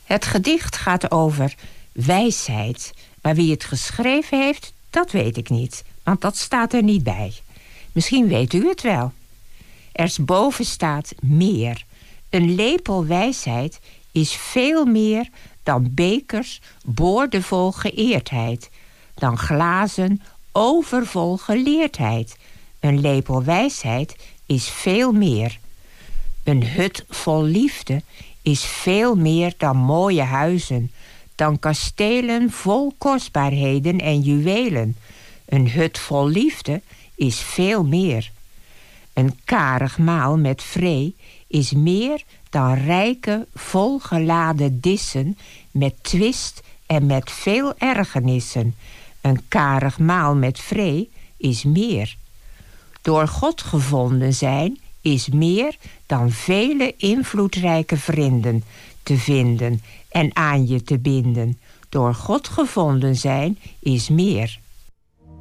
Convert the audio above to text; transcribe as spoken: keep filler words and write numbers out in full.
Het gedicht gaat over wijsheid, maar wie het geschreven heeft, dat weet ik niet, want dat staat er niet bij. Misschien weet u het wel. Ersboven staat meer. Een lepel wijsheid is veel meer dan bekers boordevol geëerdheid, dan glazen overvol geleerdheid. Een lepel wijsheid is veel meer. Een hut vol liefde is veel meer dan mooie huizen, dan kastelen vol kostbaarheden en juwelen. Een hut vol liefde is veel meer. Een karig maal met vree is meer dan rijke, volgeladen dissen met twist en met veel ergernissen. Een karig maal met vree is meer. Door God gevonden zijn is meer dan vele invloedrijke vrienden te vinden en aan je te binden. Door God gevonden zijn is meer.